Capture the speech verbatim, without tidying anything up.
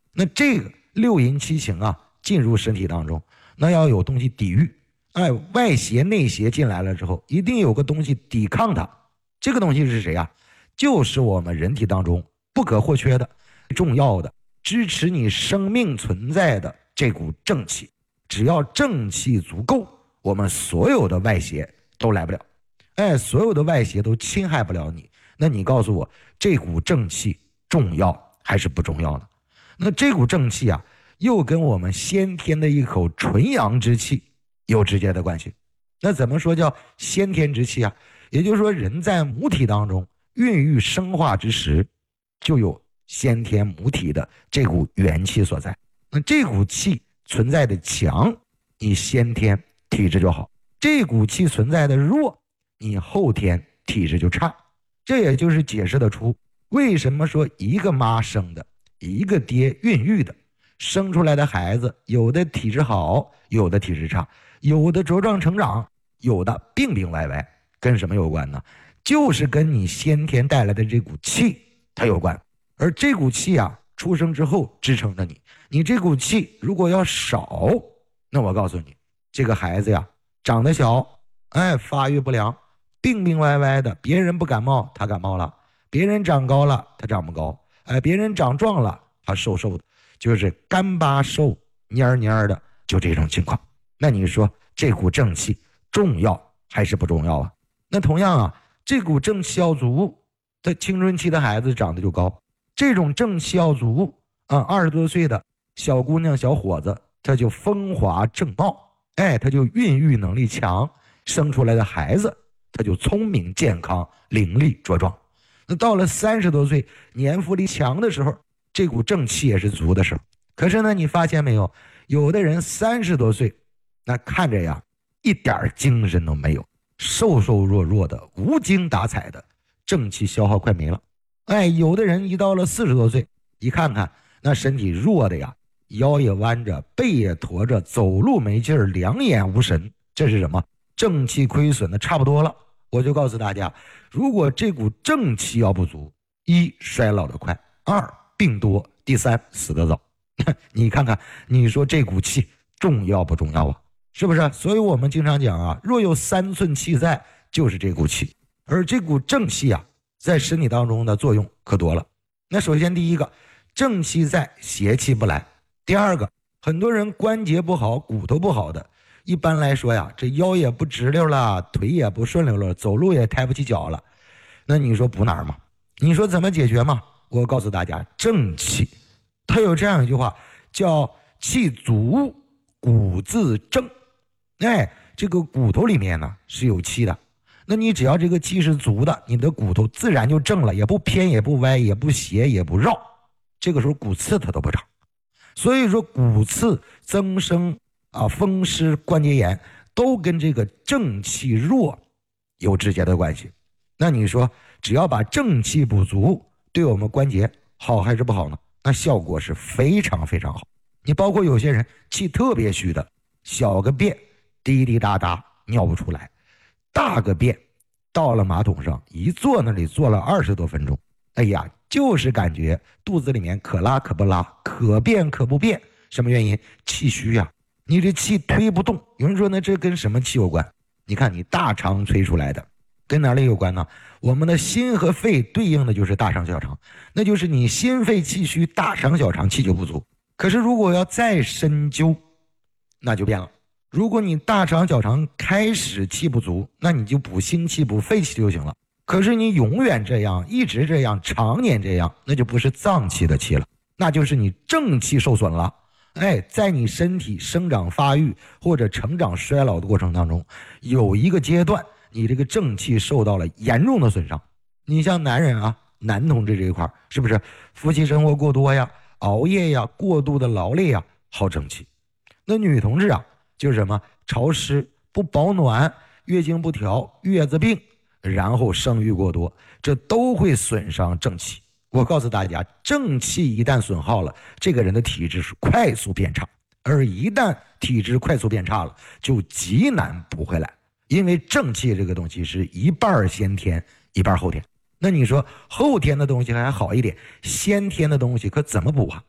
那这个六淫七情啊进入身体当中，那要有东西抵御。哎，外邪内邪进来了之后，一定有个东西抵抗它。这个东西是谁啊？就是我们人体当中不可或缺的、重要的、支持你生命存在的这股正气。只要正气足够，我们所有的外邪都来不了。哎，所有的外邪都侵害不了你。那你告诉我，这股正气重要还是不重要呢？那这股正气啊，又跟我们先天的一口纯阳之气有直接的关系。那怎么说叫先天之气啊？也就是说，人在母体当中孕育生化之时，就有先天母体的这股元气所在。那这股气存在的强，你先天体质就好；这股气存在的弱，你后天体质就差。这也就是解释得出为什么说一个妈生的，一个爹孕育的，生出来的孩子有的体质好，有的体质差，有的茁壮成长，有的病病歪歪，跟什么有关呢？就是跟你先天带来的这股气它有关。而这股气啊，出生之后支撑着你，你这股气如果要少，那我告诉你，这个孩子呀长得小，哎，发育不良，病病歪歪的，别人不感冒他感冒了，别人长高了他长不高，哎，别人长壮了他瘦瘦的，就是干巴瘦蔫蔫的，就这种情况。那你说这股正气重要还是不重要啊？那同样啊，这股正气要足，他青春期的孩子长得就高。这种正气要足啊，二十多岁的小姑娘小伙子他就风华正茂，哎，他就孕育能力强，生出来的孩子他就聪明健康伶俐茁壮。那到了三十多岁年富力强的时候，这股正气也是足的时候。可是呢，你发现没有，有的人三十多岁那看着呀一点精神都没有，瘦瘦弱弱的，无精打采的，正气消耗快没了。哎，有的人一到了四十多岁，一看看那身体弱的呀，腰也弯着，背也驼着，走路没劲儿，两眼无神，这是什么？正气亏损的差不多了。我就告诉大家，如果这股正气要不足，一衰老的快，二病多，第三死得早。你看看，你说这股气重要不重要啊？是不是？所以我们经常讲啊，若有三寸气在，就是这股气。而这股正气啊，在身体当中的作用可多了。那首先第一个，正气在，邪气不来。第二个，很多人关节不好，骨头不好的，一般来说呀，这腰也不直溜了，腿也不顺溜了，走路也抬不起脚了。那你说补哪儿吗？你说怎么解决吗？我告诉大家，正气。它有这样一句话叫气足骨自正。哎，这个骨头里面呢是有气的，那你只要这个气是足的，你的骨头自然就正了，也不偏也不歪也不斜也不绕，这个时候骨刺它都不长。所以说骨刺增生啊、风湿关节炎都跟这个正气弱有直接的关系。那你说只要把正气补足，对我们关节好还是不好呢？那效果是非常非常好。你包括有些人气特别虚的，小个便滴滴答答尿不出来，大个便到了马桶上一坐那里坐了二十多分钟，哎呀，就是感觉肚子里面可拉可不拉，可便可不便。什么原因？气虚呀、啊，你这气推不动。有人说呢，这跟什么气有关？你看你大肠催出来的，跟哪里有关呢？我们的心和肺对应的就是大肠小肠，那就是你心肺气虚，大肠小肠气就不足。可是如果要再深究，那就变了。如果你大肠小肠开始气不足，那你就补心气补肺气就行了。可是你永远这样，一直这样，常年这样，那就不是脏气的气了，那就是你正气受损了。哎，在你身体生长发育或者成长衰老的过程当中，有一个阶段你这个正气受到了严重的损伤。你像男人啊，男同志这一块是不是夫妻生活过多呀，熬夜呀，过度的劳累呀，耗正气。那女同志啊，就是什么潮湿不保暖，月经不调，月子病，然后生育过多，这都会损伤正气。我告诉大家，正气一旦损耗了，这个人的体质是快速变差，而一旦体质快速变差了，就极难补回来。因为正气这个东西是一半先天一半后天。那你说后天的东西还好一点，先天的东西可怎么补啊？